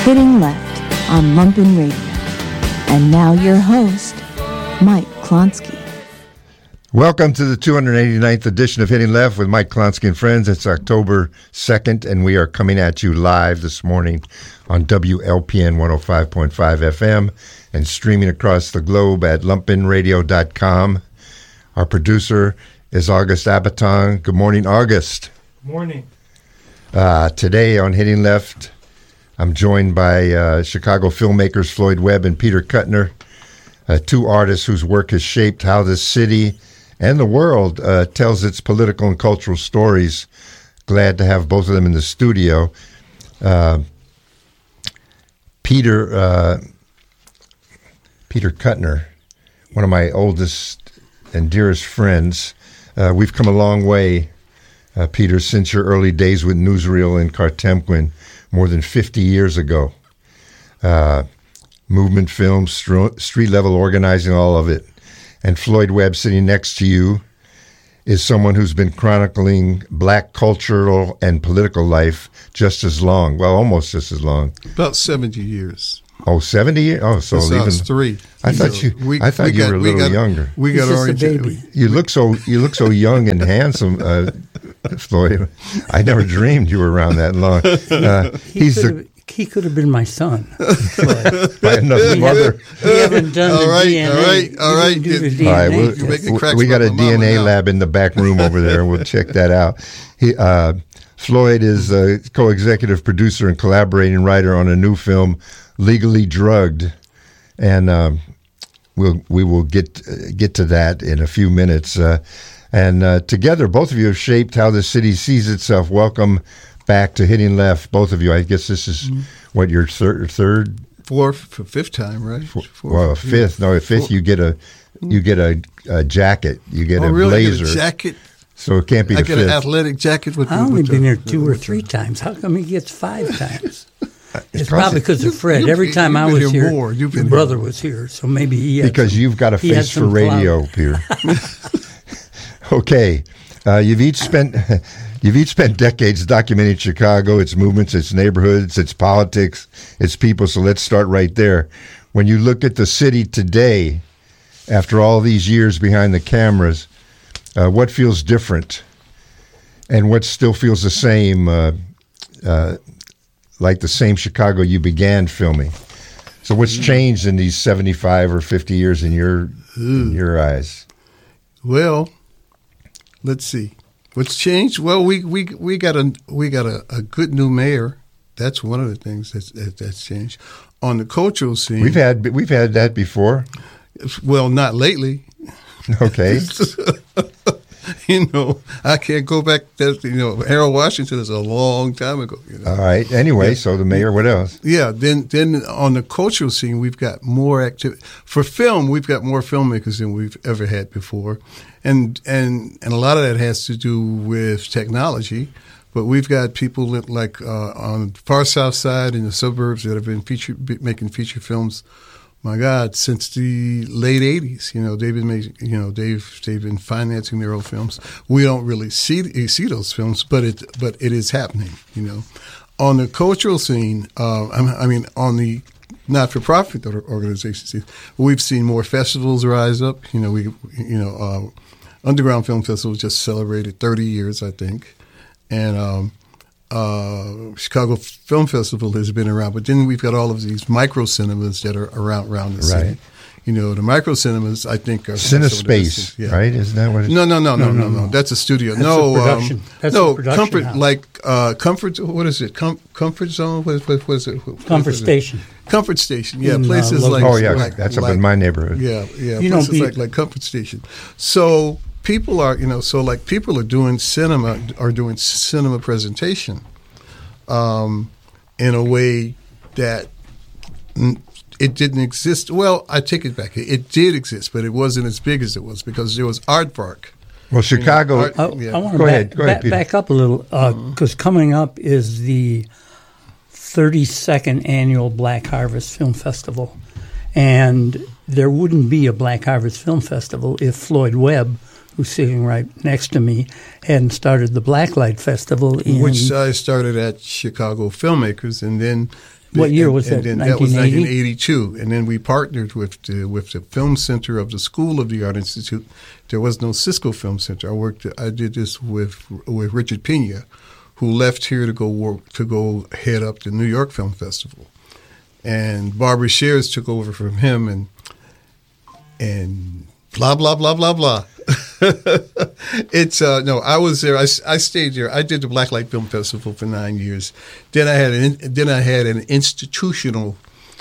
Hitting Left on Lumpen Radio. And now your host, Mike Klonsky. Welcome to the 289th edition of Hitting Left with Mike Klonsky and Friends. It's October 2nd, and we are coming at you live this morning on WLPN 105.5 FM and streaming across the globe at lumpenradio.com. Our producer is August Abaton. Good morning, August. Good morning. Today on Hitting Left, I'm joined by Chicago filmmakers Floyd Webb and Peter Kuttner, two artists whose work has shaped how this city and the world tells its political and cultural stories. Glad to have both of them in the studio. Peter Kuttner, one of my oldest and dearest friends. We've come a long way, Peter, since your early days with Newsreel in Cartemquin more than 50 years ago. Movement films, street-level organizing, all of it. And Floyd Webb, sitting next to you, is someone who's been chronicling black cultural and political life just as long. Well, almost just as long. About 70 years. Oh, 70 years? Oh, so even... even... three. I thought you were a little younger. We got orange. You look so young and handsome, Floyd. I never dreamed you were around that long. He could have been my son. By another mother. We haven't done the DNA. All right. We got a DNA lab in the back room over there, and we'll check that out. Floyd is a co-executive producer and collaborating writer on a new film, Legally Drugged, and we will get to that in a few minutes. And together, both of you have shaped how the city sees itself. Welcome back to Hitting Left, both of you. I guess this is what, your third, fifth time, right? Fifth. No, fifth. You get a jacket. You get a blazer. Get a jacket. So it can't be the fifth. I get an athletic jacket with. I've only been here 2 or 3 times. How come he gets 5 times? It's probably because of Fred. Every time I was here, your brother was here, so maybe he had because you've got a face for radio, Peter. Okay, you've each spent decades documenting Chicago, its movements, its neighborhoods, its politics, its people. So let's start right there. When you look at the city today, after all these years behind the cameras, what feels different, and what still feels the same? Like the same Chicago you began filming. So what's changed in these 75 or 50 years in your eyes? Well, let's see. What's changed? Well, we got a good new mayor. That's one of the things that's changed. On the cultural scene, we've had that before. Well, not lately. Okay. I can't go back. Harold Washington is a long time ago. All right. Anyway, so the mayor, what else? Yeah. Then on the cultural scene, we've got more activity. For film, we've got more filmmakers than we've ever had before, and a lot of that has to do with technology. But we've got people like on the far south side in the suburbs that have been making feature films. My God, since the late '80s, they've been financing their own films. We don't really see those films, but it is happening. On the cultural scene, on the not-for-profit organizations, we've seen more festivals rise up. Underground Film Festival just celebrated 30 years, I think, and Chicago Film Festival has been around, but then we've got all of these micro cinemas that are around the city. The micro cinemas, I think, are CineSpace, right? Isn't that what it's? No. That's a studio. That's a production. That's a production Comfort house. Comfort. What is it? Comfort Zone. What was it? Comfort Station. Comfort Station. Yeah, In, places like. Oh yeah, that's up in my neighborhood. Yeah. Places like Comfort Station. So. People are, people are doing cinema presentation in a way that it didn't exist. Well, I take it back. It did exist, but it wasn't as big as it was because there was Art Park. Well, Chicago. I want to back up a little because coming up is the 32nd annual Black Harvest Film Festival, and there wouldn't be a Black Harvest Film Festival if Floyd Webb, who's sitting right next to me, hadn't started the Blacklight Festival which I started at Chicago Filmmakers, and then what year was that? That was 1982, and then we partnered with the Film Center of the School of the Art Institute. There was no Cisco Film Center. I did this with Richard Pena, who left here to go head up the New York Film Festival, and Barbara Shears took over from him, and blah blah blah blah blah. It's no, I was there. I stayed there. I did the Blacklight Film Festival for 9 years. Then I had an institutional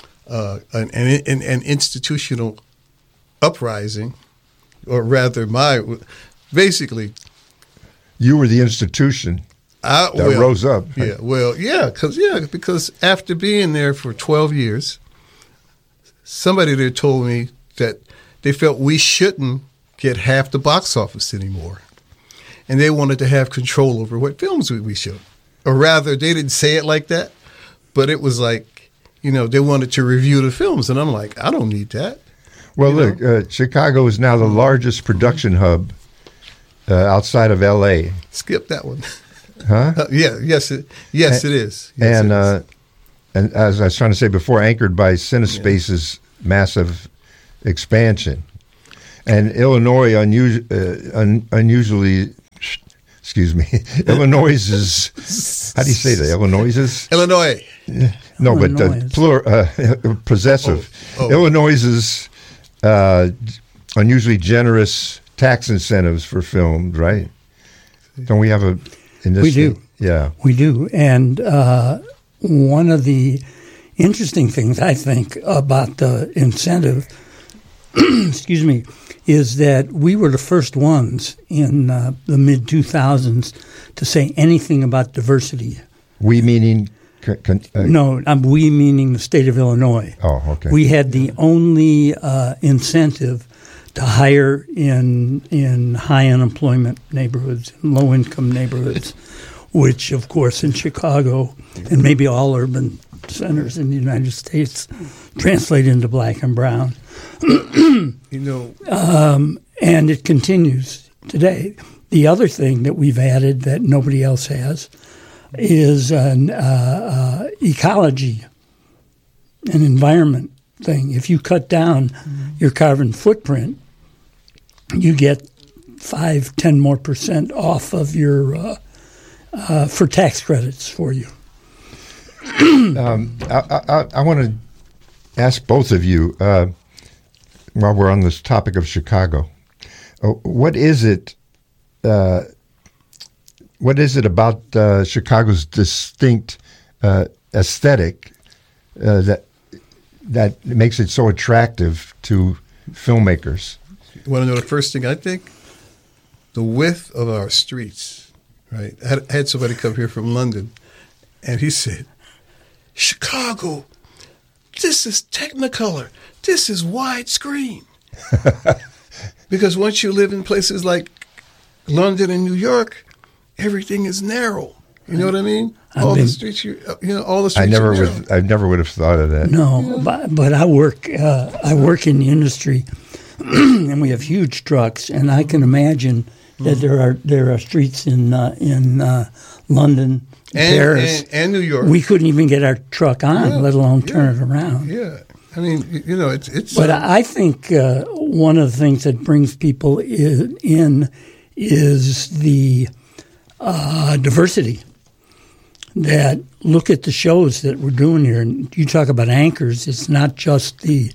an institutional uprising, or rather, basically. You were the institution that rose up. Yeah, because after being there for 12 years, somebody there told me that they felt we shouldn't get half the box office anymore. And they wanted to have control over what films we showed. Or rather, they didn't say it like that, but it was like, they wanted to review the films. And I'm like, I don't need that. Well, look, Chicago is now the largest production hub outside of L.A. Skip that one. Huh? Yes, it is. And as I was trying to say before, anchored by CineSpace's massive expansion. And Illinois, unusually, excuse me, Illinois is, how do you say that? Illinois is? Illinois. No, but possessive. Illinois is unusually generous tax incentives for films, right? Don't we have we do. Yeah. We do. And one of the interesting things, I think, about the incentive, excuse me, is that we were the first ones in the mid-2000s to say anything about diversity. We meaning? No, we meaning the state of Illinois. Oh, okay. We had the only incentive to hire in high unemployment neighborhoods, low-income neighborhoods, which, of course, in Chicago and maybe all urban centers in the United States translate into black and brown. And it continues today. The other thing that we've added that nobody else has is an ecology, an environment thing. If you cut down your carbon footprint, you get 5-10% more off of your for tax credits for you. I want to ask both of you, while we're on this topic of Chicago, what is it about Chicago's distinct aesthetic that makes it so attractive to filmmakers? You want to know the first thing I think? The width of our streets, right? I had somebody come here from London, and he said, Chicago, this is Technicolor. This is widescreen. Because once you live in places like London and New York, everything is narrow. You know what I mean? The streets, all the streets. I never would have thought of that. No, but I work in the industry, and we have huge trucks, and I can imagine that there are streets in London, Paris, and New York. We couldn't even get our truck on, let alone turn it around. Yeah, I mean, it's. But I think one of the things that brings people in is the diversity. That look at the shows that we're doing here, and you talk about anchors. It's not just the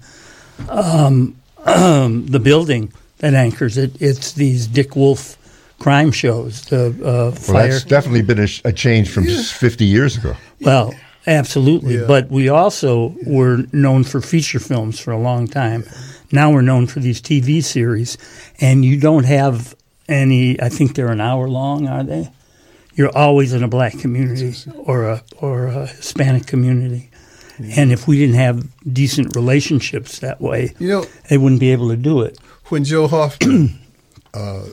building that anchors it. It's these Dick Wolf crime shows. Fire. That's definitely been a change from 50 years ago. Well, absolutely. Yeah. But we also were known for feature films for a long time. Now we're known for these TV series, and you don't have any. I think they're an hour long. Are they? You're always in a black community or a Hispanic community. And if we didn't have decent relationships that way, they wouldn't be able to do it. When Joe Hoffman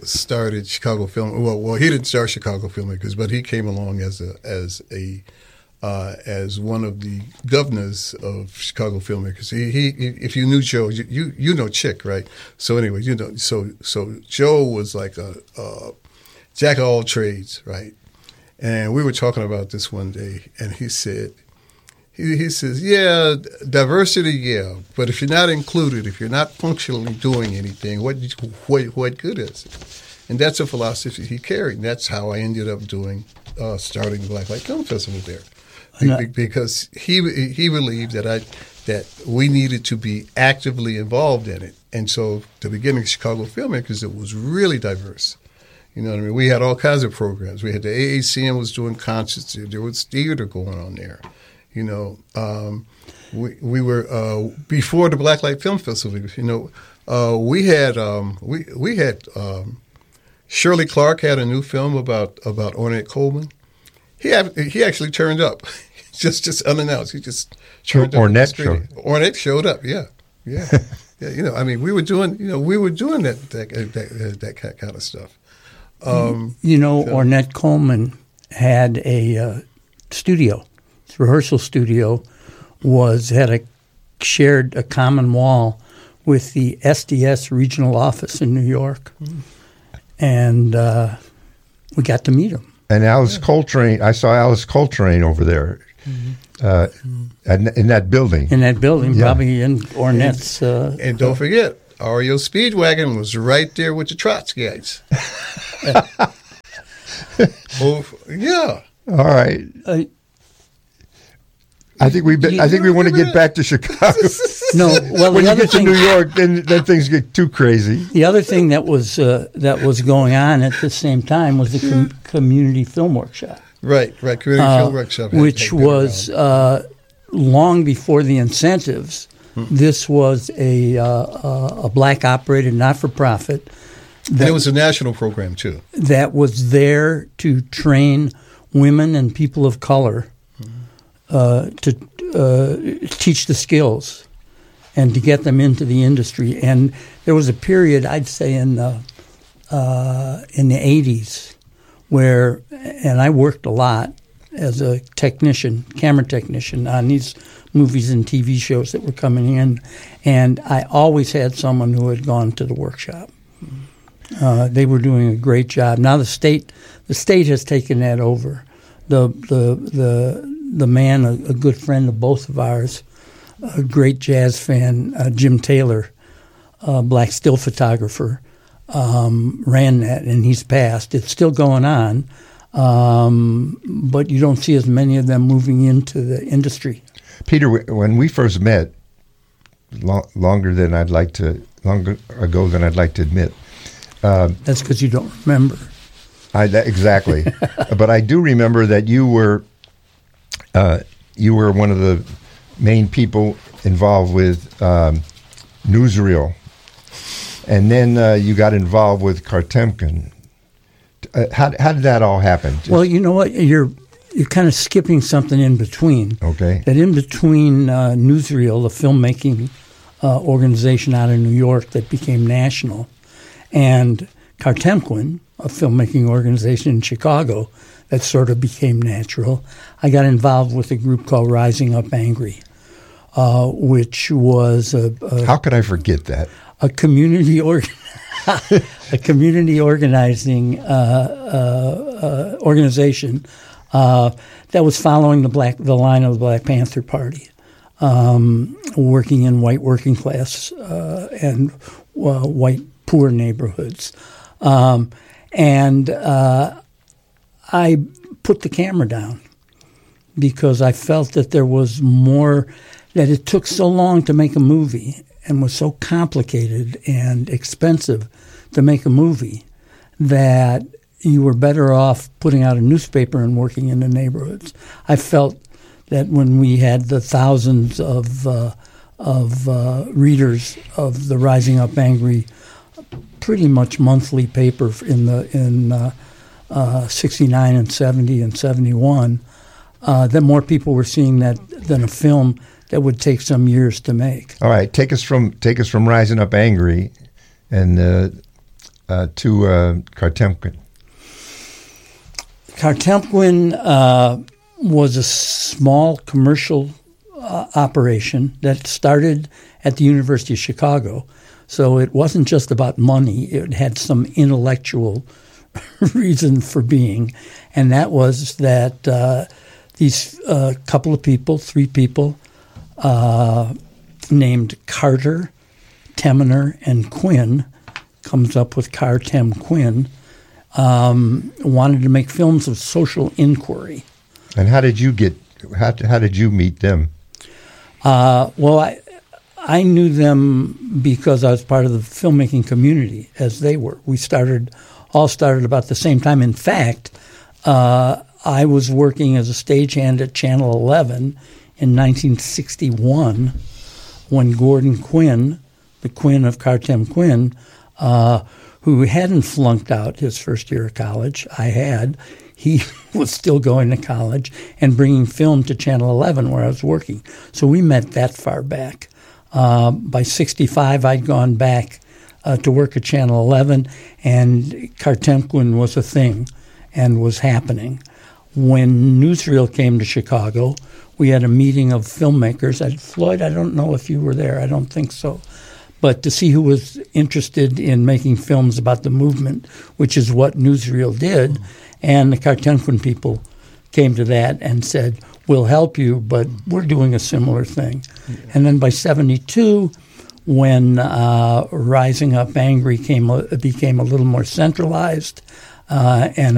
started Chicago Film, well, he didn't start Chicago Filmmakers, but he came along as a as one of the governors of Chicago filmmakers. He if you knew Joe, you know Chick, right? So anyway, so Joe was like a jack of all trades, right? And we were talking about this one day, and he said, he says, yeah, diversity, yeah, but if you're not included, if you're not functionally doing anything, what good is it? And that's a philosophy he carried. And that's how I ended up starting the Blacklight Film Festival there. Because he believed that we needed to be actively involved in it. And so the beginning of Chicago Filmmakers, it was really diverse. You know what I mean? We had all kinds of programs. We had the AACM was doing concerts. There was theater going on there. You know, we were before the Blacklight Film Festival. You know, we had Shirley Clark had a new film about Ornette Coleman. He actually turned up. Just unannounced. He just showed up. Ornette showed up. Yeah. Yeah. You know, I mean, we were doing that kind of stuff. Ornette Coleman had a studio. His rehearsal studio shared a common wall with the SDS regional office in New York, and we got to meet him. And Alice Coltrane, I saw Alice Coltrane over there. In that building. Probably in Ornette's. And don't forget, REO Speedwagon was right there with the Trotskyites. Yeah. All right. I think we want to get back to Chicago. No, well, when you get to New York, then things get too crazy. The other thing that was going on at the same time was the community film workshop. Right. Community film workshop, which was long before the incentives. This was a black operated not-for-profit. And it was a national program too. That was there to train women and people of color to teach the skills and to get them into the industry. And there was a period, I'd say, in the 80s where, and I worked a lot as a camera technician on these movies and TV shows that were coming in, and I always had someone who had gone to the workshop. They were doing a great job. Now the state has taken that over. The man, a good friend of both of ours, a great jazz fan, Jim Taylor, black still photographer, ran that, and he's passed. It's still going on, but you don't see as many of them moving into the industry. Peter, when we first met, longer ago than I'd like to admit. That's because you don't remember. Exactly, but I do remember that you were one of the main people involved with Newsreel, and then you got involved with Kartemkin. How did that all happen? Well, you know what, you're kind of skipping something in between. Okay. That in between Newsreel, the filmmaking organization out of New York that became national, and Kartemkin, a filmmaking organization in Chicago that sort of became natural, I got involved with a group called Rising Up Angry, which was how could I forget that? A community organizing organization that was following the line of the Black Panther Party, working in white working class and white poor neighborhoods. And I put the camera down because I felt that there was more, that it took so long to make a movie and was so complicated and expensive to make a movie that you were better off putting out a newspaper and working in the neighborhoods. I felt that when we had the thousands of readers of the Rising Up Angry pretty much monthly paper in 69 and 70 and 71, that more people were seeing that than a film that would take some years to make. All right, take us from Rising Up Angry and to Kartemkin. Kartemkin was a small commercial operation that started at the University of Chicago. So it wasn't just about money. It had some intellectual reason for being, and that was that these couple of people, 3 people, named Carter, Temener, and Quinn, comes up with Car-Tem-Quinn, wanted to make films of social inquiry. And how did you meet them? Well, I knew them because I was part of the filmmaking community, as they were. We all started about the same time. In fact, I was working as a stagehand at Channel 11 in 1961 when Gordon Quinn, the Quinn of Car-Tem-Quinn, who hadn't flunked out his first year of college, I had. He was still going to college and bringing film to Channel 11 where I was working. So we met that far back. By 65, I'd gone back to work at Channel 11, and Car-Tem-Quinn was a thing and was happening. When Newsreel came to Chicago, we had a meeting of filmmakers. Floyd, I don't know if you were there. I don't think so. But to see who was interested in making films about the movement, which is what Newsreel did, and the Car-Tem-Quinn people came to that and said, we'll help you, but we're doing a similar thing. Yeah. And then by 72, when Rising Up Angry became a little more centralized, and